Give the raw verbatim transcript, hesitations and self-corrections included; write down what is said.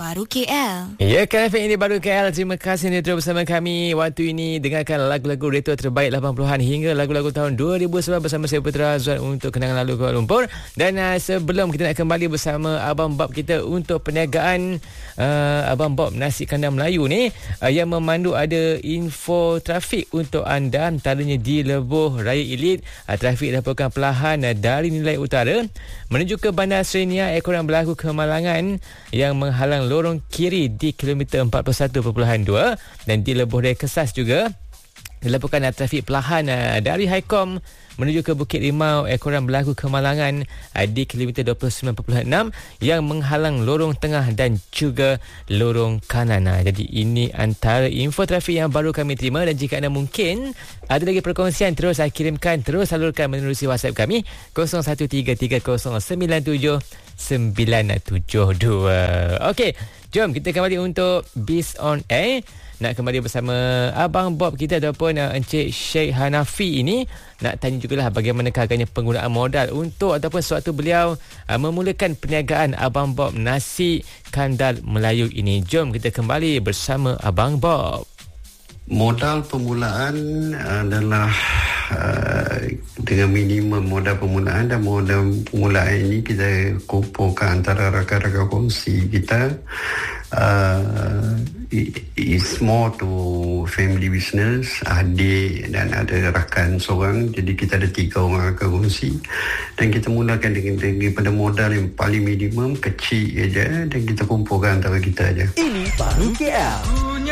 Baru K L. Ya, K F M ini Baru K L. Terima kasih anda terus bersama kami. Waktu ini dengarkan lagu-lagu retro terbaik lapan puluhan hingga lagu-lagu tahun dua ribu sembilan bersama saya Putra Azwan untuk kenangan lalu Kuala Lumpur. Dan uh, sebelum kita nak kembali bersama Abang Bob kita untuk perniagaan uh, Abang Bob Nasi Kandar Melayu ni uh, yang memandu ada info trafik untuk anda, antaranya di Lebuh Raya Elite. Uh, trafik dilaporkan perlahan uh, dari Nilai Utara menuju ke Bandar Serenia. Ekoran berlaku kemalangan yang menghalang lorong kiri di kilometer empat puluh satu perpuluhan dua, dan di Lebuh Raya Kesas juga dilaporkan uh, trafik perlahan uh, dari Highcom menuju ke Bukit Rimau. Ekoran berlaku kemalangan uh, di kilometer dua puluh sembilan perpuluhan enam yang menghalang lorong tengah dan juga lorong kanan. Uh, jadi ini antara info trafik yang baru kami terima, dan jika anda mungkin ada lagi perkongsian, terus uh, kirimkan, terus salurkan menerusi WhatsApp kami kosong satu tiga tiga kosong sembilan tujuh sembilan tujuh dua. Okey, jom kita kembali untuk Biz on Air. Nak kembali bersama Abang Bob kita ataupun uh, Encik Sheikh Hanafi ini. Nak tanya jugalah bagaimana agaknya penggunaan modal untuk ataupun sewaktu beliau uh, memulakan perniagaan Abang Bob Nasi Kandar Melayu ini. Jom kita kembali bersama Abang Bob. Modal permulaan adalah uh, dengan minimum modal permulaan, dan modal permulaan ini kita kumpulkan antara rakan-rakan kongsi kita. Uh, it's more to family business, adik dan ada rakan seorang, jadi kita ada tiga orang rakan kongsi, dan kita mulakan dengan daripada modal yang paling minimum kecil aja, dan kita kumpulkan antara kita aja. Ini Baru K L.